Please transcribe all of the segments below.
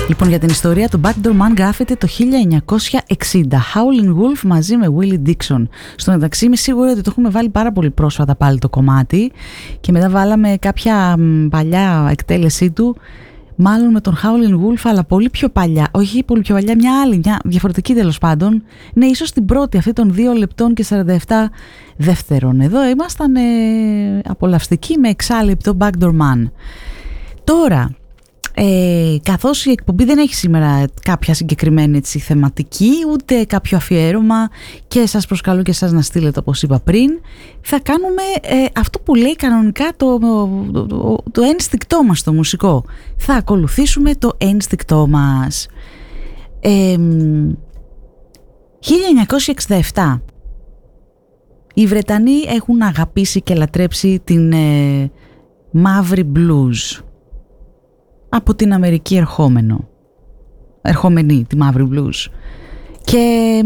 Λοιπόν, για την ιστορία του Backdoor Man γράφεται το 1960. Howlin' Wolf μαζί με Willie Dixon. Στο μεταξύ είμαι σίγουρη ότι το έχουμε βάλει πάρα πολύ πρόσφατα πάλι το κομμάτι και μετά βάλαμε κάποια παλιά εκτέλεσή του, μάλλον με τον Howlin' Wolf, αλλά πολύ πιο παλιά. Όχι πολύ πιο παλιά, μια άλλη, μια διαφορετική τέλος πάντων. Ναι, ίσως την πρώτη, αυτή των 2 λεπτών και 47 δεύτερων. Εδώ ήμασταν απολαυστικοί με εξάλεπτο Backdoor Man. Τώρα, καθώς η εκπομπή δεν έχει σήμερα κάποια συγκεκριμένη έτσι, θεματική, ούτε κάποιο αφιέρωμα και σας προσκαλώ και εσάς να στείλετε όπως είπα πριν, θα κάνουμε αυτό που λέει κανονικά το ένστικτό μας το μουσικό. Θα ακολουθήσουμε το ένστικτό μας. 1967. Οι Βρετανοί έχουν αγαπήσει και λατρέψει την μαύρη blues. Από την Αμερική ερχόμενη τη μαύρη blues, και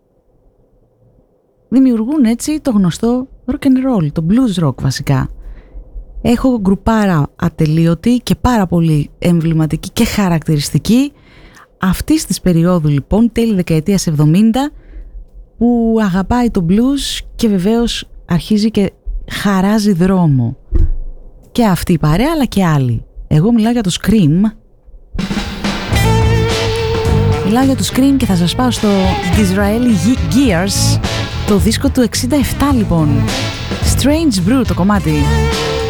δημιουργούν έτσι το γνωστό rock and roll, το blues rock βασικά. Έχω γκρουπάρα ατελείωτη και πάρα πολύ εμβληματική και χαρακτηριστική αυτής της περίοδου, λοιπόν, τέλη δεκαετίας 70, που αγαπάει το blues και βεβαίως αρχίζει και χαράζει δρόμο. Και αυτή η παρέα αλλά και άλλοι. Εγώ μιλάω για το Scream. Μιλάω για το Scream και θα σας πάω στο Disraeli Gears, το δίσκο του 67 λοιπόν. Strange Brew το κομμάτι.